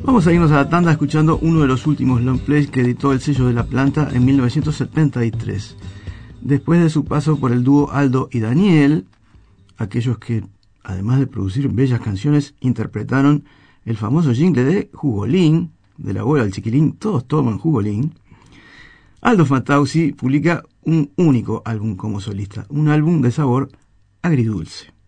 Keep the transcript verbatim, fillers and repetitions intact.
Vamos a irnos a la tanda escuchando uno de los últimos long plays que editó el sello de La Planta en mil novecientos setenta y tres. Después de su paso por el dúo Aldo y Daniel, aquellos que, además de producir bellas canciones, interpretaron el famoso jingle de Jugolín, del abuelo al chiquilín, todos toman Jugolín, Aldo Fatauci publica un único álbum como solista, un álbum de sabor agridulce.